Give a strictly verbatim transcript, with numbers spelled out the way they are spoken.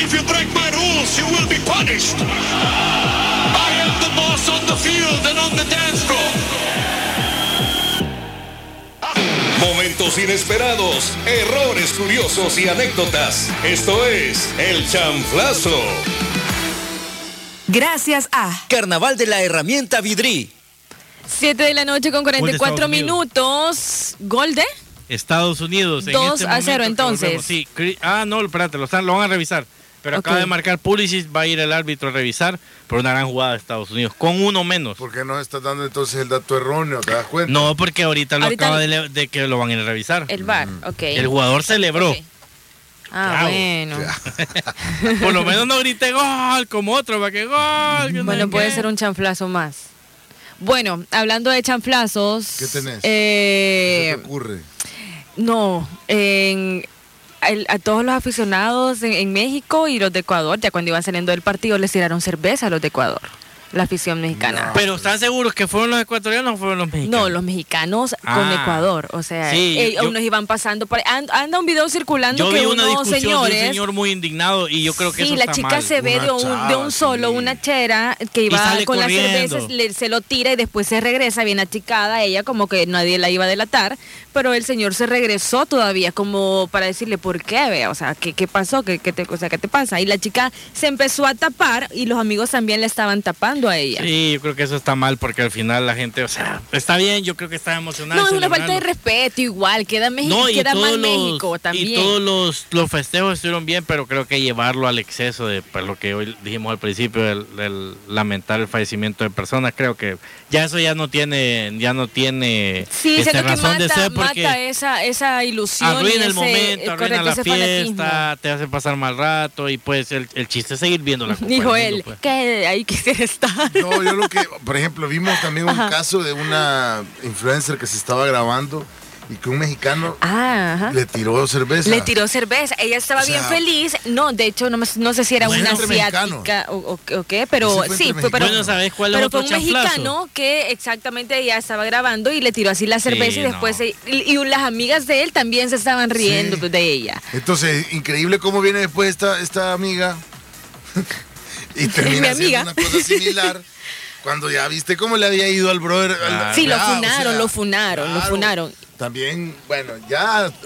If you break my rules, you will be punished. I am the boss on the field and on the dance floor. Momentos inesperados, errores curiosos y anécdotas. Esto es El Chanflazo. Gracias a Carnaval de la Herramienta Vidri. Siete de la noche con cuarenta y cuatro minutos. ¿Gol de? Estados Unidos. dos a cero entonces. Sí. Ah, no, espérate, lo, están, lo van a revisar. Pero okay. Acaba de marcar Pulisic, va a ir el árbitro a revisar por una gran jugada de Estados Unidos, con uno menos. ¿Por qué nos estás dando entonces el dato erróneo? ¿Te das cuenta? No, porque ahorita lo Ahorita acaba el... de, de que lo van a ir a revisar. El V A R, ok. El jugador celebró. Okay. Ah, claro. Bueno. Por lo menos no grite gol como otro, para que gol. Que bueno, no puede qué. ser un chanflazo más. Bueno, hablando de chanflazos. ¿Qué tenés? Eh, ¿Qué te ocurre? No, en, el, a todos los aficionados en, en México y los de Ecuador, ya cuando iban saliendo del partido, les tiraron cerveza a los de Ecuador. La afición mexicana. No. Pero ¿están seguros que fueron los ecuatorianos o fueron los mexicanos? No, los mexicanos ah, con Ecuador. O sea, sí, eh, yo, unos iban pasando por and, anda un video circulando yo que vi una unos discusión señores. De un señor muy indignado y yo creo que sí, eso la está chica mal. se ve Una de un, chava, de un solo, sí. una chera que iba con las corriendo. cervezas, le, se lo tira y después se regresa bien achicada. Ella como que nadie la iba a delatar, pero el señor se regresó todavía como para decirle por qué, ve, o sea, qué, qué pasó, ¿Qué, qué te, o sea, qué te pasa. Y la chica se empezó a tapar y los amigos también le estaban tapando a ella. Sí, yo creo que eso está mal porque al final la gente, o sea, está bien, yo creo que está emocionada. No, es una falta de respeto igual, queda, México, no, queda mal los, México también. Y todos los, los festejos estuvieron bien, pero creo que llevarlo al exceso de pues, lo que hoy dijimos al principio, el, el lamentar el fallecimiento de personas, creo que ya eso ya no tiene, ya no tiene sí, esta razón que mata, de ser porque mata esa, esa ilusión. Arruina y el ese, momento, arruina la fiesta, fanatismo. te hace pasar mal rato y pues el, el chiste es seguir viendo la Copa Dijo del él, mundo, pues. que ahí quisiera estar. No, yo lo que, por ejemplo, vimos también un Ajá. caso de una influencer que se estaba grabando y que un mexicano ah, ajá. le tiró cerveza. Le tiró cerveza. Ella estaba O sea, bien feliz. No, de hecho, no, me- no sé si era Bueno, una entre asiática o, o- o qué, pero Ese fue sí, entre fue, pero, Bueno, ¿sabes cuál es pero otro fue un chanflazo? mexicano que exactamente ella estaba grabando y le tiró así la cerveza Sí, y después no. se- y, y las amigas de él también se estaban riendo Sí. de ella. Entonces, increíble cómo viene después esta, esta amiga y termina Mi haciendo amiga. una cosa similar cuando ya viste cómo le había ido al brother. al- Claro. Sí, lo ya, o funaron, sea, lo funaron, lo claro. funaron. También, bueno, ya